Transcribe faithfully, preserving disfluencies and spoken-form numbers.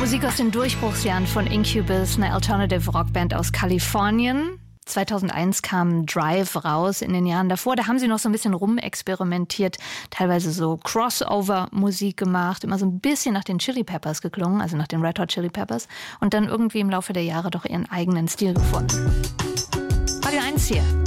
Musik aus den Durchbruchsjahren von Incubus, eine Alternative Rockband aus Kalifornien. zweitausendeins kam Drive raus. In den Jahren davor, da haben sie noch so ein bisschen rumexperimentiert, teilweise so Crossover-Musik gemacht, immer so ein bisschen nach den Chili Peppers geklungen, also nach den Red Hot Chili Peppers, und dann irgendwie im Laufe der Jahre doch ihren eigenen Stil gefunden. Radio eins hier.